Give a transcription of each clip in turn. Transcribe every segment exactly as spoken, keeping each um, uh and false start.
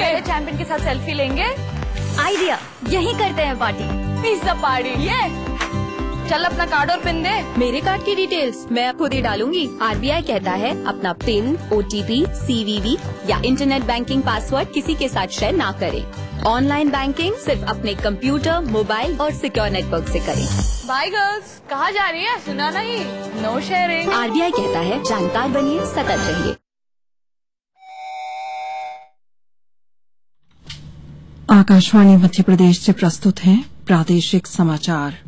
पहले चैंपियन के साथ सेल्फी लेंगे। आइडिया, यही करते हैं पार्टी। Pizza party. ये चल अपना कार्ड और पिन दे। मेरे कार्ड की डिटेल्स मैं खुद ही डालूंगी। आरबीआई कहता है अपना पिन, ओटीपी, सीवीवी या इंटरनेट बैंकिंग पासवर्ड किसी के साथ शेयर ना करें। ऑनलाइन बैंकिंग सिर्फ अपने कंप्यूटर, मोबाइल और सिक्योर नेटवर्क से करें। बाय गर्ल्स, कहाँ जा रही है? सुना नहीं, नो शेयरिंग। आरबीआई कहता है जानकार बनिए, सतर्क रहिए। आकाशवाणी मध्य प्रदेश से प्रस्तुत हैं प्रादेशिक समाचार।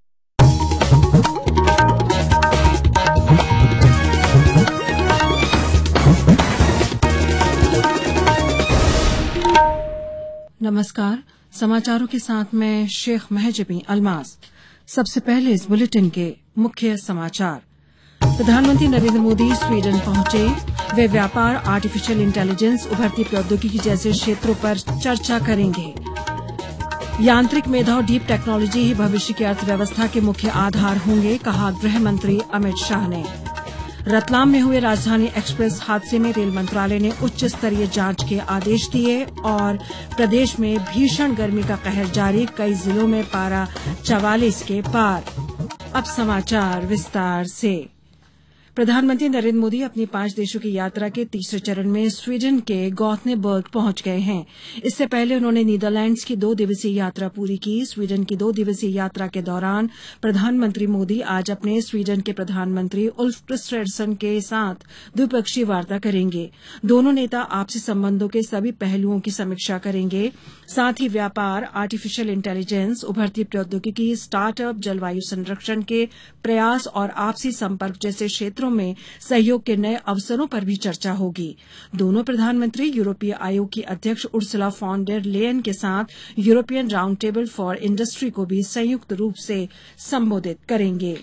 नमस्कार, समाचारों के साथ मैं शेख महजबी अल्मास। सबसे पहले इस बुलेटिन के मुख्य समाचार। प्रधानमंत्री नरेंद्र मोदी स्वीडन पहुंचे। वे व्यापार, आर्टिफिशियल इंटेलिजेंस, उभरती प्रौद्योगिकी जैसे क्षेत्रों पर चर्चा करेंगे। यांत्रिक मेधा और डीप टेक्नोलॉजी ही भविष्य की अर्थव्यवस्था के मुख्य आधार होंगे, कहा गृह मंत्री अमित शाह ने। रतलाम में हुए राजधानी एक्सप्रेस हादसे में रेल मंत्रालय ने उच्च स्तरीय जांच के आदेश दिए। और प्रदेश में भीषण गर्मी का कहर जारी, कई जिलों में पारा चवालीस के पार। अब समाचार विस्तार से। प्रधानमंत्री नरेंद्र मोदी अपनी पांच देशों की यात्रा के तीसरे चरण में स्वीडन के गोथनेबर्ग पहुंच गए हैं। इससे पहले उन्होंने नीदरलैंड्स की दो दिवसीय यात्रा पूरी की। स्वीडन की दो दिवसीय यात्रा के दौरान प्रधानमंत्री मोदी आज अपने स्वीडन के प्रधानमंत्री उल्फ क्रिस्टरसन के साथ द्विपक्षीय वार्ता करेंगे। दोनों नेता आपसी संबंधों के सभी पहलुओं की समीक्षा करेंगे। साथ ही व्यापार, आर्टिफिशियल इंटेलिजेंस, उभरती प्रौद्योगिकी, स्टार्टअप, जलवायु संरक्षण के प्रयास और आपसी संपर्क जैसे क्षेत्रों में सहयोग के नए अवसरों पर भी चर्चा होगी। दोनों प्रधानमंत्री यूरोपीय आयोग की अध्यक्ष उर्सुला फॉन डेर लेयन के साथ European round table for industry को भी संयुक्त रूप से संबोधित करेंगे।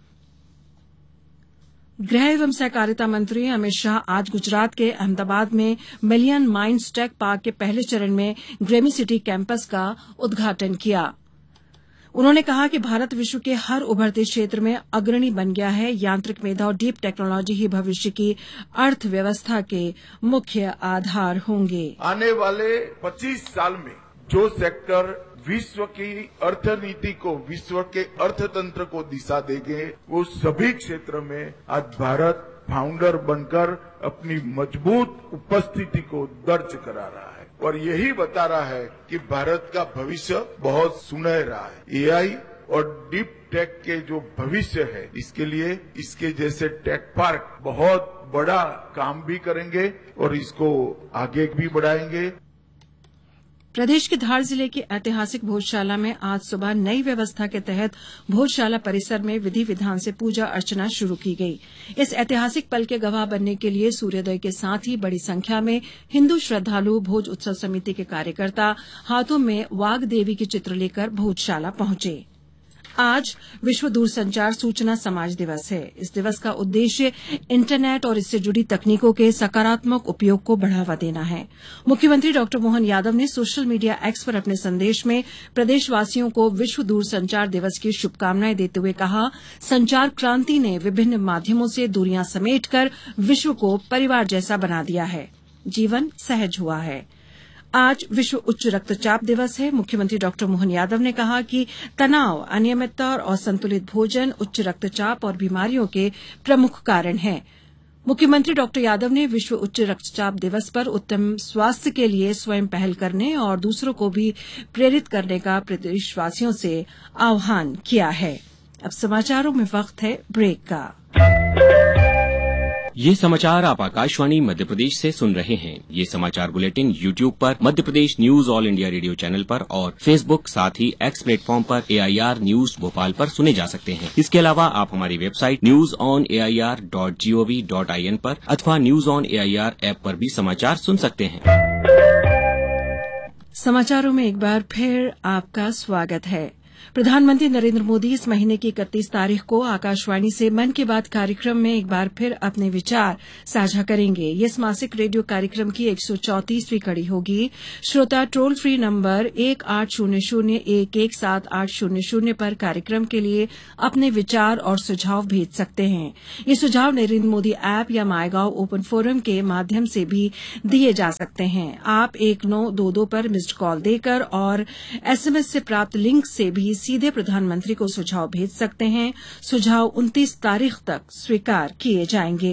गृह एवं सहकारिता मंत्री अमित शाह आज गुजरात के अहमदाबाद में मिलियन माइंड्स टेक पार्क के पहले चरण में ग्रेमी सिटी कैंपस का उद्घाटन किया। उन्होंने कहा कि भारत विश्व के हर उभरते क्षेत्र में अग्रणी बन गया है। यांत्रिक मेधा और डीप टेक्नोलॉजी ही भविष्य की अर्थव्यवस्था के मुख्य आधार होंगे। आने वाले पच्चीस साल में जो सेक्टर विश्व की अर्थनीति को, विश्व के अर्थतंत्र को दिशा देंगे, वो सभी क्षेत्र में आज भारत फाउंडर बनकर अपनी मजबूत उपस्थिति को दर्ज करा रहा है और यही बता रहा है कि भारत का भविष्य बहुत सुनहरा है। एआई और डीप टेक के जो भविष्य है, इसके लिए इसके जैसे टेक पार्क बहुत बड़ा काम भी करेंगे और इसको आगे भी बढ़ाएंगे। प्रदेश के धार जिले की ऐतिहासिक भोजशाला में आज सुबह नई व्यवस्था के तहत भोजशाला परिसर में विधि विधान से पूजा अर्चना शुरू की गई। इस ऐतिहासिक पल के गवाह बनने के लिए सूर्योदय के साथ ही बड़ी संख्या में हिंदू श्रद्धालु, भोज उत्सव समिति के कार्यकर्ता हाथों में वाग देवी के चित्र लेकर भोजशाला पहुंचे। आज विश्व दूरसंचार सूचना समाज दिवस है। इस दिवस का उद्देश्य इंटरनेट और इससे जुड़ी तकनीकों के सकारात्मक उपयोग को बढ़ावा देना है। मुख्यमंत्री डॉक्टर मोहन यादव ने सोशल मीडिया एक्स पर अपने संदेश में प्रदेशवासियों को विश्व दूरसंचार दिवस की शुभकामनाएं देते हुए कहा, संचार क्रांति ने विभिन्न माध्यमों से दूरियां समेटकर विश्व को परिवार जैसा बना दिया है। जीवन सहज हुआ है। आज विश्व उच्च रक्तचाप दिवस है। मुख्यमंत्री डॉक्टर मोहन यादव ने कहा कि तनाव, अनियमितता और असंतुलित भोजन उच्च रक्तचाप और बीमारियों के प्रमुख कारण हैं। मुख्यमंत्री डॉक्टर यादव ने विश्व उच्च रक्तचाप दिवस पर उत्तम स्वास्थ्य के लिए स्वयं पहल करने और दूसरों को भी प्रेरित करने का प्रदेशवासियों से आह्वान किया है। अब समाचारों में वक्त है ब्रेक का। ये समाचार आप आकाशवाणी मध्य प्रदेश से सुन रहे हैं। ये समाचार बुलेटिन यूट्यूब पर Madhya Pradesh news all India radio channel पर और फेसबुक साथ ही एक्स प्लेटफॉर्म पर एआईआर न्यूज भोपाल पर सुने जा सकते हैं। इसके अलावा आप हमारी website news on AIR dot gov dot IN पर अथवा न्यूज ऑन एआईआर ऐप पर भी समाचार सुन सकते हैं। समाचारों में एक बार फिर आपका स्वागत है। प्रधानमंत्री नरेंद्र मोदी इस महीने की इकतीस तारीख को आकाशवाणी से मन की बात कार्यक्रम में एक बार फिर अपने विचार साझा करेंगे। ये इस मासिक रेडियो कार्यक्रम की एक सौ चौंतीसवीं कड़ी होगी। श्रोता टोल फ्री नंबर एक आठ शून्य शून्य एक एक सात आठ शून्य शून्य पर कार्यक्रम के लिए अपने विचार और सुझाव भेज सकते हैं। ये सुझाव नरेंद्र मोदी ऐप या माईगॉव ओपन फोरम के माध्यम से भी दिए जा सकते हैं। आप एक नौ दो दो पर मिस्ड कॉल देकर और एसएमएस से प्राप्त लिंक से भी सीधे प्रधानमंत्री को सुझाव भेज सकते हैं। सुझाव उनतीस तारीख तक स्वीकार किए जाएंगे।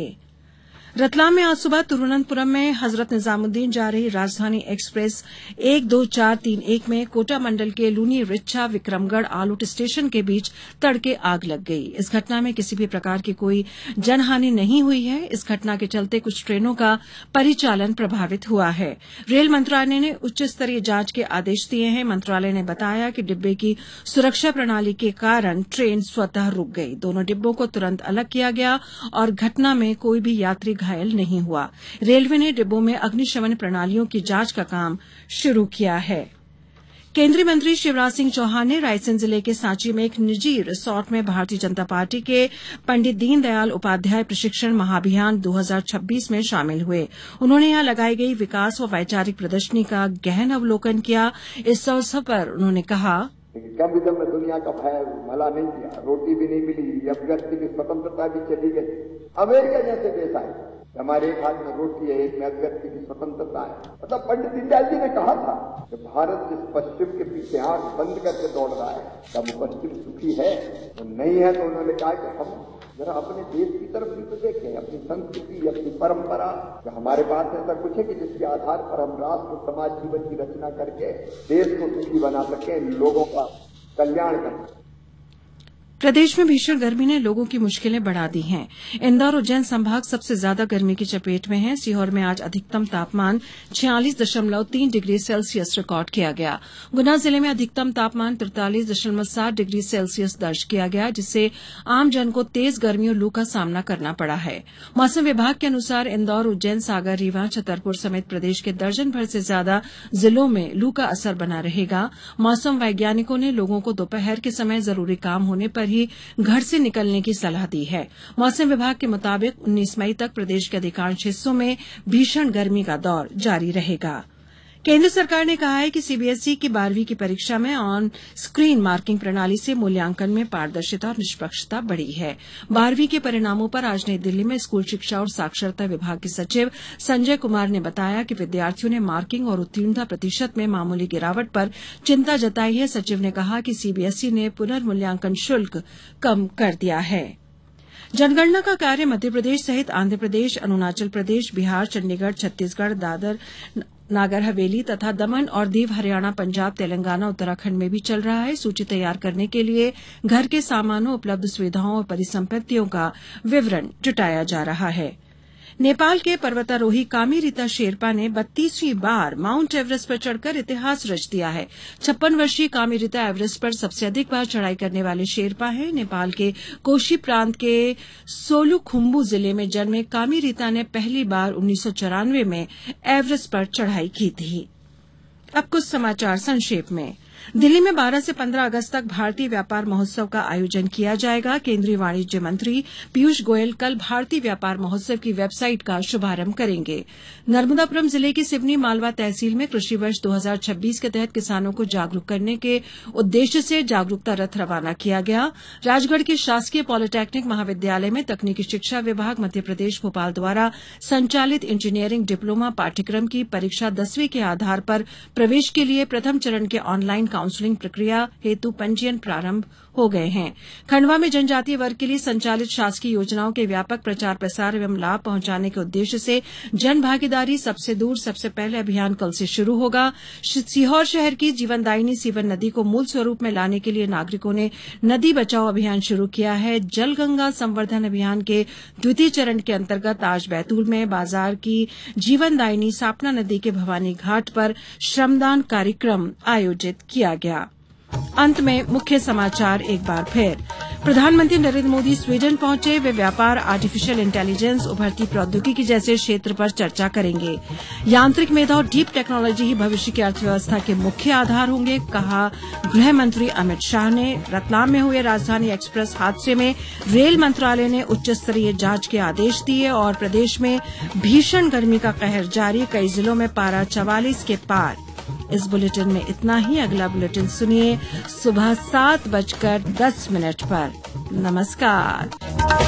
रतलाम में आज सुबह तिरुवनंतपुरम में हजरत निजामुद्दीन जा रही राजधानी एक्सप्रेस एक दो चार तीन एक में कोटा मंडल के लूनी रिच्छा विक्रमगढ़ आलोट स्टेशन के बीच तड़के आग लग गई। इस घटना में किसी भी प्रकार की कोई जनहानि नहीं हुई है। इस घटना के चलते कुछ ट्रेनों का परिचालन प्रभावित हुआ है। रेल मंत्रालय ने उच्च स्तरीय जांच के आदेश दिए हैं। मंत्रालय ने बताया कि डिब्बे की सुरक्षा प्रणाली के कारण ट्रेन स्वतः रुक गई। दोनों डिब्बों को तुरंत अलग किया गया और घटना में कोई भी यात्री घायल नहीं हुआ। रेलवे ने डिब्बों में अग्निशमन प्रणालियों की जांच का काम शुरू किया है। केंद्रीय मंत्री शिवराज सिंह चौहान ने रायसेन जिले के सांची में एक निजी रिसोर्ट में भारतीय जनता पार्टी के पंडित दीनदयाल उपाध्याय प्रशिक्षण महाअभियान दो हज़ार छब्बीस में शामिल हुए। उन्होंने यहां लगाई गई विकास व वैचारिक प्रदर्शनी का गहन अवलोकन किया। इस अवसर पर उन्होंने कहा, कम इधर में दुनिया का भय भला नहीं किया, रोटी भी नहीं मिली, अभिव्यक्ति की स्वतंत्रता भी चली गई। अमेरिका जैसे देश आए, हमारे एक हाथ में रोटी है, एक में अभिव्यक्ति की स्वतंत्रता है। मतलब पंडित दीनदयाल जी ने कहा था कि भारत जिस पश्चिम के पीछे आंख बंद करके दौड़ रहा है, क्या वो पश्चिम सुखी है? तो नहीं है। तो उन्होंने कहा कि हम जरा अपने देश की तरफ भी तो देखें, अपनी संस्कृति, अपनी परंपरा। तो हमारे पास ऐसा कुछ है कि जिसके आधार पर हम राष्ट्र समाज जीवन की रचना करके देश को सुखी बना सके, लोगों का कल्याण करें। प्रदेश में भीषण गर्मी ने लोगों की मुश्किलें बढ़ा दी हैं। इंदौर उज्जैन संभाग सबसे ज्यादा गर्मी की चपेट में है। सीहोर में आज अधिकतम तापमान छियालीस दशमलव तीन डिग्री सेल्सियस रिकॉर्ड किया गया। गुना जिले में अधिकतम तापमान तिरतालीस दशमलव सात डिग्री सेल्सियस दर्ज किया गया, जिससे आम जन को तेज गर्मी और लू का सामना करना पड़ा है। मौसम विभाग के अनुसार इंदौर, उज्जैन, सागर, रीवा, छतरपुर समेत प्रदेश के दर्जन भर से ज्यादा जिलों में लू का असर बना रहेगा। मौसम वैज्ञानिकों ने लोगों को दोपहर के समय जरूरी काम होने पर ही घर से निकलने की सलाह दी है। मौसम विभाग के मुताबिक उन्नीस मई तक प्रदेश के अधिकांश हिस्सों में भीषण गर्मी का दौर जारी रहेगा। केंद्र सरकार ने कहा है कि सीबीएसई की बारहवीं की परीक्षा में ऑन स्क्रीन मार्किंग प्रणाली से मूल्यांकन में पारदर्शिता और निष्पक्षता बढ़ी है। बारहवीं के परिणामों पर आज नई दिल्ली में स्कूल शिक्षा और साक्षरता विभाग के सचिव संजय कुमार ने बताया कि विद्यार्थियों ने मार्किंग और उत्तीर्णता प्रतिशत में मामूली गिरावट पर चिंता जताई है। सचिव ने कहा कि सीबीएसई ने पुनर्मूल्यांकन शुल्क कम कर दिया है। जनगणना का कार्य मध्यप्रदेश सहित आंध्र प्रदेश, अरुणाचल प्रदेश, बिहार, चंडीगढ़, छत्तीसगढ़, दादर, नागर हवेली तथा दमन और दीव, हरियाणा, पंजाब, तेलंगाना, उत्तराखंड में भी चल रहा है। सूची तैयार करने के लिए घर के सामानों, उपलब्ध सुविधाओं और परिसंपत्तियों का विवरण जुटाया जा रहा है। नेपाल के पर्वतारोही कामी रीता शेरपा ने बत्तीसवीं बार माउंट एवरेस्ट पर चढ़कर इतिहास रच दिया है। छप्पन वर्षीय कामी रीता एवरेस्ट पर सबसे अधिक बार चढ़ाई करने वाले शेरपा हैं। नेपाल के कोशी प्रांत के सोलुखुम्बु जिले में जन्मे कामी रीता ने पहली बार उन्नीस सौ चौरानवे में एवरेस्ट पर चढ़ाई की थी। अब कुछ समाचार संक्षेप में। दिल्ली में बारह से पंद्रह अगस्त तक भारतीय व्यापार महोत्सव का आयोजन किया जाएगा। केंद्रीय वाणिज्य मंत्री पीयूष गोयल कल भारतीय व्यापार महोत्सव की वेबसाइट का शुभारंभ करेंगे। नर्मदापुरम जिले की सिवनी मालवा तहसील में कृषि वर्ष दो हज़ार छब्बीस के तहत किसानों को जागरूक करने के उद्देश्य से जागरूकता रथ रवाना किया गया। राजगढ़ के शासकीय पॉलिटेक्निक महाविद्यालय में तकनीकी शिक्षा विभाग मध्यप्रदेश भोपाल द्वारा संचालित इंजीनियरिंग डिप्लोमा पाठ्यक्रम की परीक्षा दसवीं के आधार पर प्रवेश के लिए प्रथम चरण के ऑनलाइन काउंसलिंग प्रक्रिया हेतु पंजीयन प्रारंभ हो गए हैं। खंडवा में जनजातीय वर्ग के लिए संचालित शासकीय योजनाओं के व्यापक प्रचार प्रसार एवं लाभ पहुंचाने के उद्देश्य से जन भागीदारी सबसे दूर सबसे पहले अभियान कल से शुरू होगा। सीहोर शहर की जीवनदायिनी सीवन नदी को मूल स्वरूप में लाने के लिए नागरिकों ने नदी बचाओ अभियान शुरू किया है। जल गंगा संवर्धन अभियान के द्वितीय चरण के अंतर्गत आज बैतूल में बाजार की जीवनदायिनी सापना नदी के भवानी घाट पर श्रमदान कार्यक्रम आयोजित किया गया। अंत में मुख्य समाचार एक बार फिर। प्रधानमंत्री नरेंद्र मोदी स्वीडन पहुंचे। वे व्यापार, आर्टिफिशियल इंटेलिजेंस, उभरती प्रौद्योगिकी जैसे क्षेत्र पर चर्चा करेंगे। यांत्रिक मेधा और डीप टेक्नोलॉजी ही भविष्य की अर्थव्यवस्था के मुख्य आधार होंगे, कहा गृह मंत्री अमित शाह ने। रतलाम में हुए राजधानी एक्सप्रेस हादसे में रेल मंत्रालय ने उच्च स्तरीय जांच के आदेश दिए और प्रदेश में भीषण गर्मी का कहर जारी, कई जिलों में पारा चवालीस के पार। इस बुलेटिन में इतना ही। अगला बुलेटिन सुनिए सुबह सात बजकर दस मिनट पर। नमस्कार।